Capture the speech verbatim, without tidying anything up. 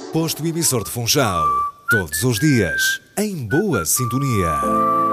Posto emissor de Funchal. Todos os dias, em boa sintonia.